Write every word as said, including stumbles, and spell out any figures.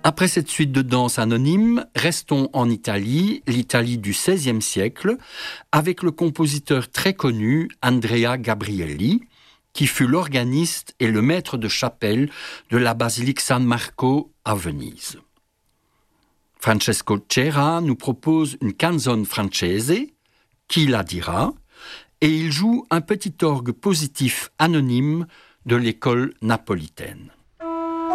Après cette suite de danse anonyme, restons en Italie, l'Italie du seizième siècle, avec le compositeur très connu Andrea Gabrielli, qui fut l'organiste et le maître de chapelle de la basilique San Marco à Venise. Francesco Cera nous propose une canzone francese, Qui la dira, et il joue un petit orgue positif anonyme de l'école napolitaine.